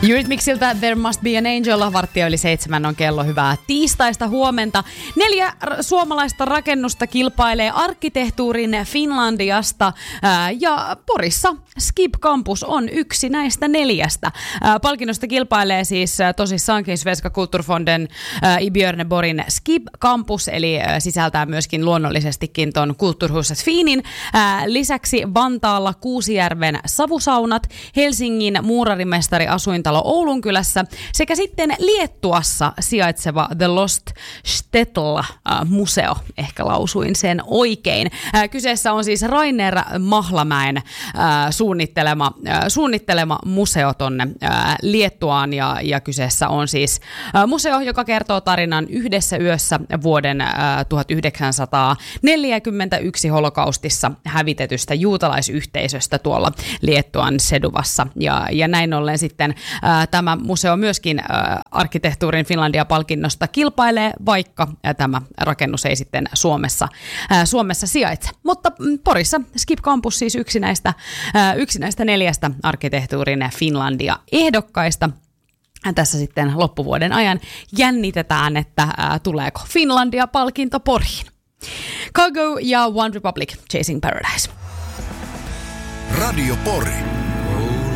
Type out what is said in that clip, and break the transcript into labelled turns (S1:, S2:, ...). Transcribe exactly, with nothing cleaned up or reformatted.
S1: Eurythmicsiltä There Must Be an Angel, varttia yli seitsemän on kello, hyvää tiistaista huomenta. Neljä r- suomalaista rakennusta kilpailee arkkitehtuurin Finlandiasta ää, ja Porissa Skib Campus on yksi näistä neljästä. Ää, palkinnosta kilpailee siis ää, tosissaankin Svenska Kulturfonden ää, i Björneborgin Skib Campus, eli ää, sisältää myöskin luonnollisestikin ton Kulturhuset Fiinin. Ää, lisäksi Vantaalla Kuusijärven savusaunat, Helsingin muurarimestari asuintalo Oulunkylässä sekä sitten Liettuassa sijaitseva The Lost Shtetl-museo, ehkä lausuin sen oikein. Kyseessä on siis Rainer Mahlamäen suunnittelema, suunnittelema museo tonne Liettuaan ja, ja kyseessä on siis museo, joka kertoo tarinan yhdessä yössä vuoden tuhatyhdeksänsataaneljäkymmentäyksi holokaustissa hävitetystä juutalaisyhteisöstä tuolla Liettuan Seduvassa ja, ja näin ollen sitten tämä museo myöskin arkkitehtuurin Finlandia-palkinnosta kilpailee, vaikka tämä rakennus ei sitten Suomessa, Suomessa sijaitse. Mutta Porissa Skib Campus siis yksi näistä, yksi näistä neljästä arkkitehtuurin Finlandia-ehdokkaista. Tässä sitten loppuvuoden ajan jännitetään, että tuleeko Finlandia-palkinto Poriin. Cargo ja One Republic, Chasing Paradise.
S2: Radio Pori.